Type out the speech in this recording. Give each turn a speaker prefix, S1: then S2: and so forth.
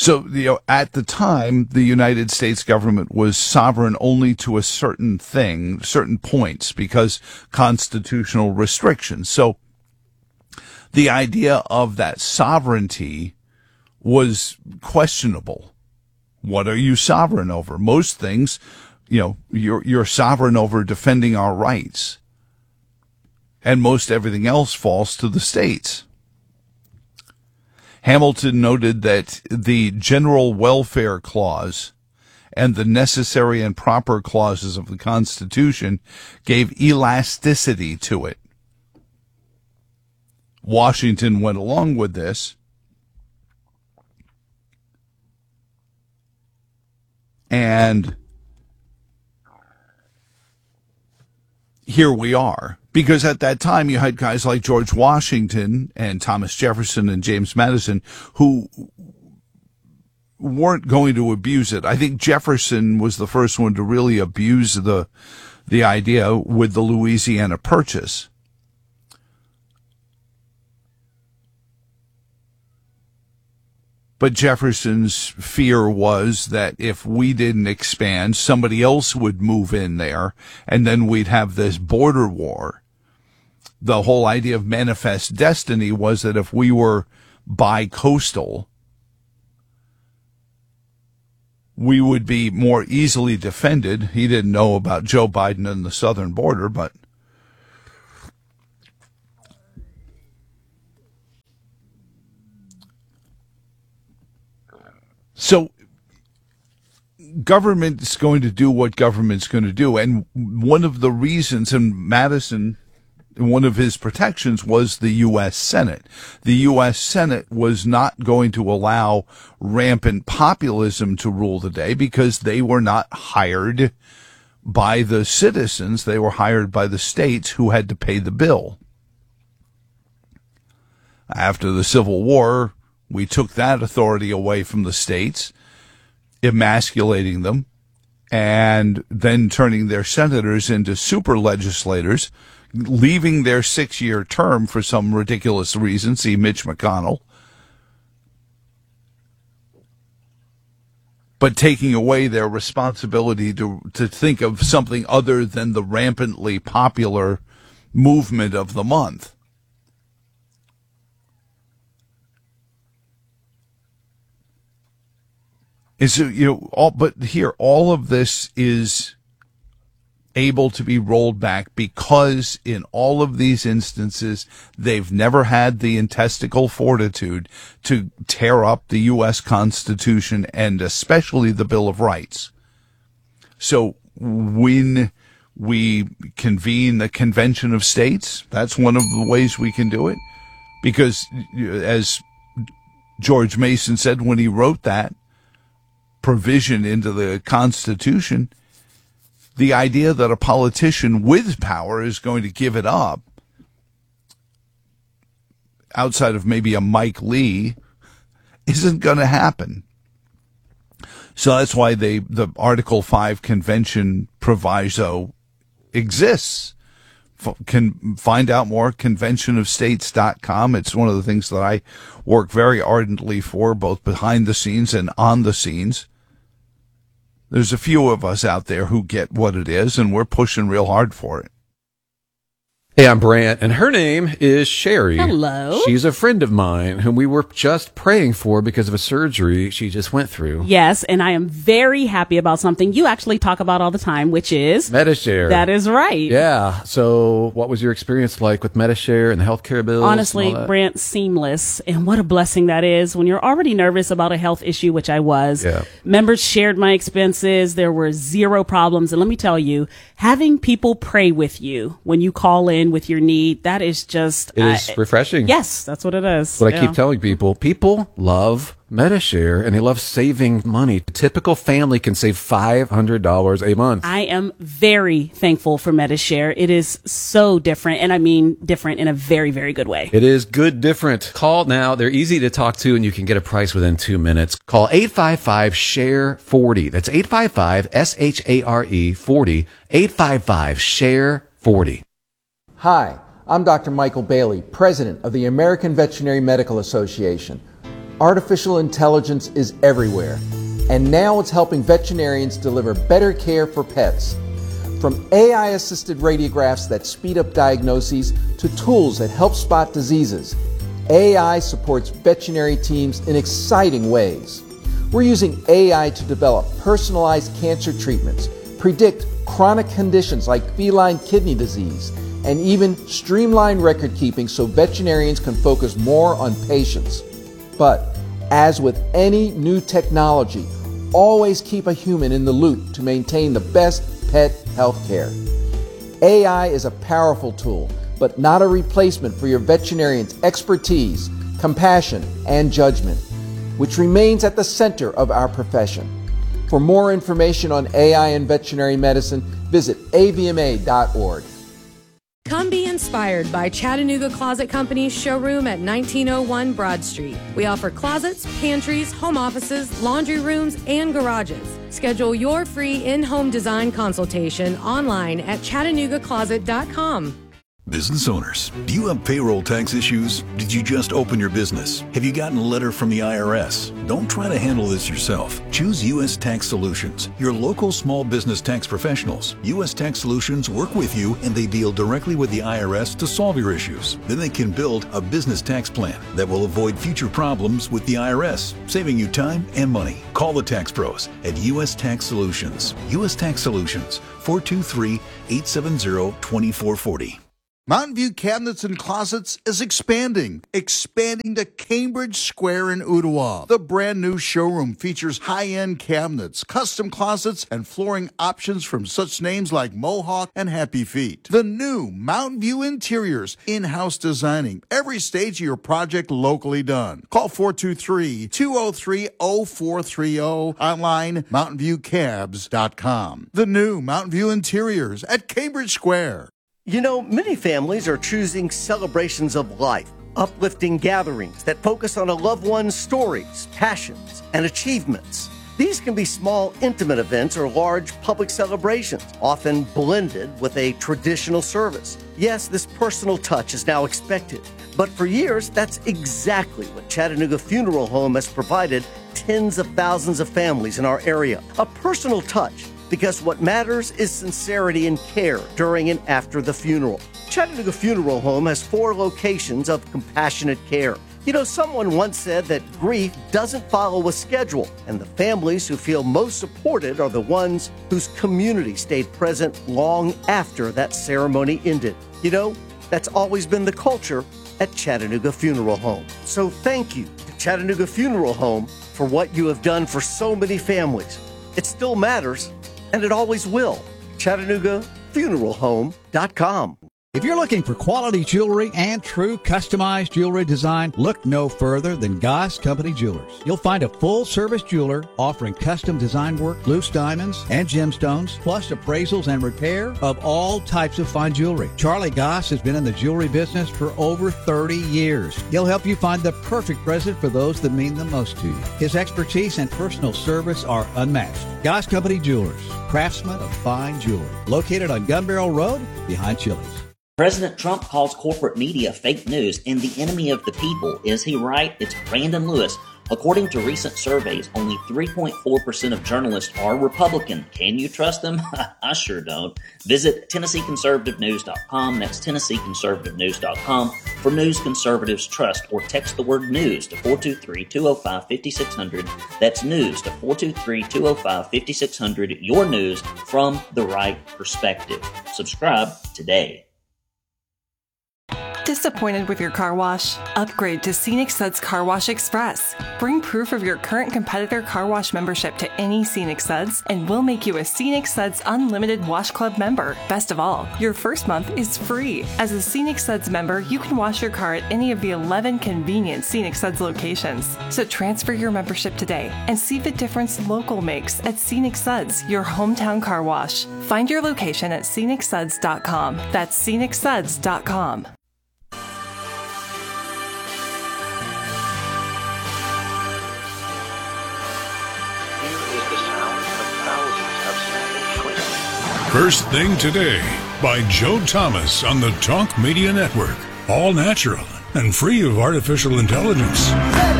S1: So, at the time, the United States government was sovereign only to a certain points, because constitutional restrictions. So, the idea of that sovereignty was questionable. What are you sovereign over? Most things, you're sovereign over defending our rights. And most everything else falls to the states. Hamilton noted that the General Welfare Clause and the Necessary and Proper Clauses of the Constitution gave elasticity to it. Washington went along with this, and here we are. Because at that time, you had guys like George Washington and Thomas Jefferson and James Madison who weren't going to abuse it. I think Jefferson was the first one to really abuse the idea with the Louisiana Purchase. But Jefferson's fear was that if we didn't expand, somebody else would move in there, and then we'd have this border war. The whole idea of manifest destiny was that if we were bi-coastal, we would be more easily defended. He didn't know about Joe Biden and the southern border, but so government's going to do what government's going to do. And one of the reasons, and Madison, one of his protections was the U.S. Senate. The U.S. Senate was not going to allow rampant populism to rule the day because they were not hired by the citizens. They were hired by the states who had to pay the bill. After the Civil War, we took that authority away from the states, emasculating them, and then turning their senators into super legislators, leaving their 6-year term for some ridiculous reason. See Mitch McConnell. But taking away their responsibility to think of something other than the rampantly popular movement of the month. And so, but here, all of this is able to be rolled back because in all of these instances, they've never had the intestinal fortitude to tear up the U.S. Constitution and especially the Bill of Rights. So when we convene the Convention of States, that's one of the ways we can do it. Because as George Mason said when he wrote that provision into the Constitution, the idea that a politician with power is going to give it up, outside of maybe a Mike Lee, isn't going to happen. So that's why the Article 5 convention proviso exists. Can find out more, conventionofstates.com. It's one of the things that I work very ardently for, both behind the scenes and on the scenes. There's a few of us out there who get what it is, and we're pushing real hard for it.
S2: Hey, I'm Brant, and her name is Sherry.
S3: Hello.
S2: She's a friend of mine whom we were just praying for because of a surgery she just went through.
S3: Yes, and I am very happy about something you actually talk about all the time, which is
S2: Medi-Share.
S3: That is right.
S2: Yeah. So what was your experience like with Medi-Share and the healthcare bills?
S3: Honestly, Brant, seamless. And what a blessing that is when you're already nervous about a health issue, which I was.
S2: Yeah.
S3: Members shared my expenses. There were zero problems. And let me tell you, having people pray with you when you call in with your need, that is just
S2: refreshing.
S3: Yes, that's what it is.
S2: What I keep telling people love Medi-Share and they love saving money. A typical family can save $500 a month.
S3: I am very thankful for Medi-Share. It is so different, and I mean different in a very, very good way.
S2: It is good different. Call now. They're easy to talk to, and you can get a price within 2 minutes. Call 855-SHARE-40. That's 855-SHARE-40. 855-SHARE-40.
S4: Hi, I'm Dr. Michael Bailey, President of the American Veterinary Medical Association. artificial intelligence is everywhere, and now it's helping veterinarians deliver better care for pets. From AI-assisted radiographs that speed up diagnoses to tools that help spot diseases, AI supports veterinary teams in exciting ways. We're using AI to develop personalized cancer treatments, predict chronic conditions like feline kidney disease, and even streamline record keeping so veterinarians can focus more on patients. But as with any new technology, always keep a human in the loop to maintain the best pet health care. AI is a powerful tool, but not a replacement for your veterinarian's expertise, compassion, and judgment, which remains at the center of our profession. For more information on AI and veterinary medicine, visit avma.org.
S5: Come be inspired by Chattanooga Closet Company's showroom at 1901 Broad Street. We offer closets, pantries, home offices, laundry rooms, and garages. Schedule your free in-home design consultation online at ChattanoogaCloset.com.
S6: Business owners, do you have payroll tax issues? Did you just open your business? Have you gotten a letter from the IRS? Don't try to handle this yourself. Choose U.S. Tax Solutions, your local small business tax professionals. U.S. Tax Solutions work with you and they deal directly with the IRS to solve your issues. Then they can build a business tax plan that will avoid future problems with the IRS, saving you time and money. Call the tax pros at U.S. Tax Solutions. U.S. Tax Solutions, 423-870-2440.
S7: Mountain View Cabinets and Closets is expanding to Cambridge Square in Ottawa. The brand new showroom features high-end cabinets, custom closets, and flooring options from such names like Mohawk and Happy Feet. The new Mountain View Interiors, in-house designing, every stage of your project locally done. Call 423-203-0430, online mountainviewcabs.com. The new Mountain View Interiors at Cambridge Square.
S8: You know, many families are choosing celebrations of life, uplifting gatherings that focus on a loved one's stories, passions, and achievements. These can be small, intimate events or large public celebrations, often blended with a traditional service. Yes, this personal touch is now expected, but for years, that's exactly what Chattanooga Funeral Home has provided tens of thousands of families in our area. A personal touch, because what matters is sincerity and care during and after the funeral. Chattanooga Funeral Home has 4 locations of compassionate care. You know, someone once said that grief doesn't follow a schedule, and the families who feel most supported are the ones whose community stayed present long after that ceremony ended. You know, that's always been the culture at Chattanooga Funeral Home. So thank you to Chattanooga Funeral Home for what you have done for so many families. It still matters, and it always will. ChattanoogaFuneralHome.com.
S9: If you're looking for quality jewelry and true customized jewelry design, look no further than Goss Company Jewelers. You'll find a full-service jeweler offering custom design work, loose diamonds, and gemstones, plus appraisals and repair of all types of fine jewelry. Charlie Goss has been in the jewelry business for over 30 years. He'll help you find the perfect present for those that mean the most to you. His expertise and personal service are unmatched. Goss Company Jewelers, craftsmen of fine jewelry. Located on Gun Barrel Road, behind Chili's.
S10: President Trump calls corporate media fake news and the enemy of the people. Is he right? It's Brandon Lewis. According to recent surveys, only 3.4% of journalists are Republican. Can you trust them? I sure don't. Visit TennesseeConservativeNews.com. That's TennesseeConservativeNews.com for news conservatives trust, or text the word news to 423-205-5600. That's news to 423-205-5600. Your news from the right perspective. Subscribe today.
S11: Disappointed with your car wash? Upgrade to Scenic Suds Car Wash Express. Bring proof of your current competitor car wash membership to any Scenic Suds, and we'll make you a Scenic Suds Unlimited Wash Club member. Best of all, your first month is free. As a Scenic Suds member, you can wash your car at any of the 11 convenient Scenic Suds locations. So transfer your membership today and see the difference local makes at Scenic Suds, your hometown car wash. Find your location at scenicsuds.com. That's scenicsuds.com.
S12: First Thing Today by Joe Thomas on the Talk Media Network. All natural and free of artificial intelligence.